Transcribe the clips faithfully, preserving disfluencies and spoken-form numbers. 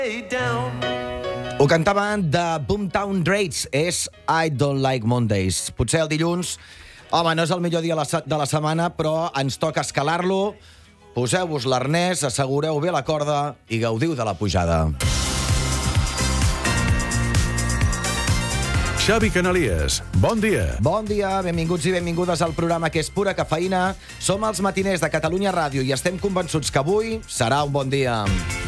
Ho cantaven de Boomtown Rats, és I Don't Like Mondays. Potser el dilluns, home, no és el millor dia de la setmana, però ens toca escalar-lo. Poseu-vos l'arnès, assegureu bé la corda i gaudiu de la pujada. Xavi Canalies, bon dia. Bon dia, benvinguts i benvingudes al programa que és pura cafeïna. Som els matiners de Catalunya Ràdio i estem convençuts que avui serà un bon dia.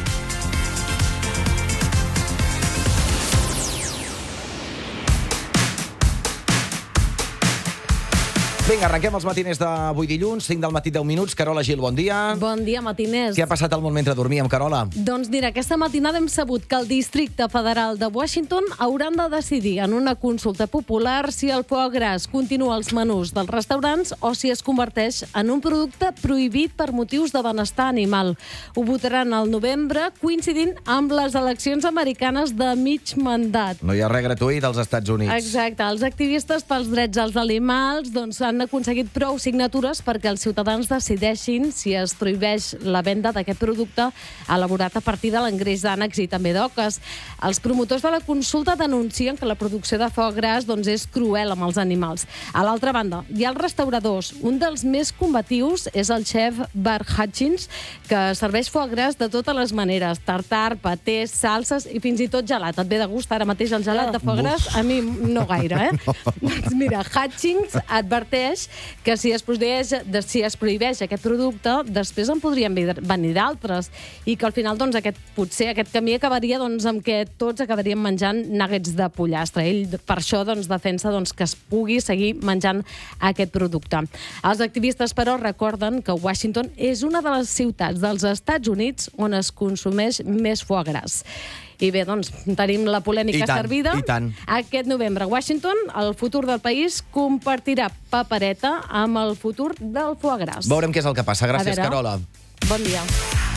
Vinga, arrenquem els matiners d'avui dilluns, cinc del matí, deu minuts. Carola Gil, bon dia. Bon dia, matiners. Què ha passat al món mentre dormíem, Carola? Doncs mira, aquesta matinada hem sabut que el Districte Federal de Washington hauran de decidir en una consulta popular si el foie gras continua als menús dels restaurants o si es converteix en un producte prohibit per motius de benestar animal. Ho votaran al novembre, coincidint amb les eleccions americanes de mig mandat. No hi ha res gratuït als Estats Units. Exacte. Els activistes pels drets als animals doncs, han aconseguit prou signatures perquè els ciutadans decideixin si es prohibeix la venda d'aquest producte elaborat a partir de l'engreix d'ànecs i també d'oques. Els promotors de la consulta denuncien que la producció de foie gras doncs, és cruel amb els animals. A l'altra banda, hi ha els restauradors. Un dels més combatius és el xef Bart Hutchins, que serveix foie gras de totes les maneres. Tartar, patés, salses i fins i tot gelat. Et ve de gust ara mateix el gelat de foie gras? A mi no gaire, eh? No. Doncs mira, Hutchins adverteix que si es prohibeix, si es prohibeix aquest producte, després en podrien venir d'altres i que al final doncs, aquest, potser aquest camí acabaria doncs, amb què tots acabaríem menjant nuggets de pollastre. Ell per això doncs, defensa doncs, que es pugui seguir menjant aquest producte. Els activistes, però, recorden que Washington és una de les ciutats dels Estats Units on es consumeix més foie gras. I bé, doncs, tenim la polèmica I tant, servida. i tant. Aquest novembre, Washington, el futur del país, compartirà papereta amb el futur del foie gras. Veurem què és el que passa. Gràcies, Carola. Bon dia.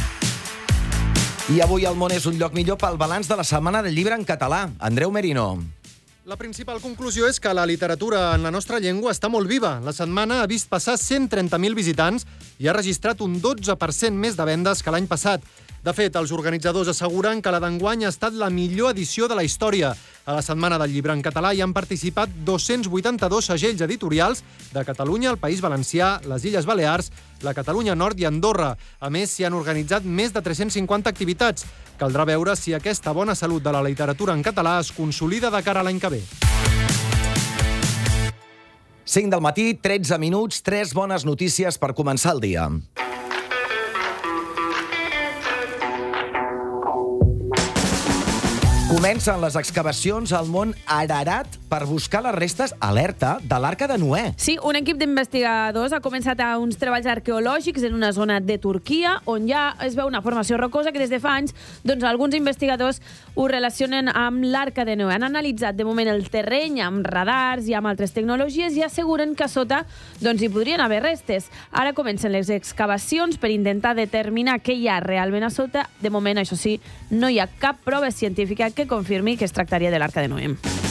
I avui el món és un lloc millor pel balanç de la Setmana del Llibre en català. Andreu Merino. La principal conclusió és que la literatura en la nostra llengua està molt viva. La setmana ha vist passar cent trenta mil visitants i ha registrat un dotze per cent més de vendes que l'any passat. De fet, els organitzadors asseguren que la d'enguany ha estat la millor edició de la història. A la Setmana del Llibre en català hi han participat dos-cents vuitanta-dos segells editorials de Catalunya, el País Valencià, les Illes Balears, la Catalunya Nord i Andorra. A més, s'hi han organitzat més de tres-cents cinquanta activitats. Caldrà veure si aquesta bona salut de la literatura en català es consolida de cara a l'any que ve. cinc del matí, tretze minuts, tres bones notícies per començar el dia. Comencen les excavacions al mont Ararat per buscar les restes, alerta, de l'Arca de Noè. Sí, un equip d'investigadors ha començat a uns treballs arqueològics en una zona de Turquia on ja es veu una formació rocosa que des de fa anys doncs, alguns investigadors ho relacionen amb l'Arca de Noè. Han analitzat de moment el terreny amb radars i amb altres tecnologies i asseguren que a sota doncs, hi podrien haver restes. Ara comencen les excavacions per intentar determinar què hi ha realment a sota. De moment, això sí, no hi ha cap prova científica que confirmi que es tractaria de l'Arca de Noè.